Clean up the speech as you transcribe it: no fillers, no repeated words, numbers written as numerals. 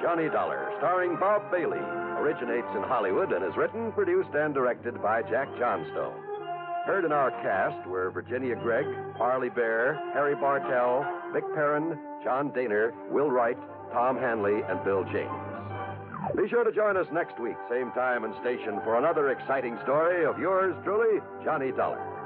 Johnny Dollar, starring Bob Bailey, originates in Hollywood and is written, produced, and directed by Jack Johnstone. Heard in our cast were Virginia Gregg, Parley Bear, Harry Bartell, Vic Perrin, John Daner, Will Wright, Tom Hanley, and Bill James. Be sure to join us next week, same time and station, for another exciting story of yours truly, Johnny Dollar.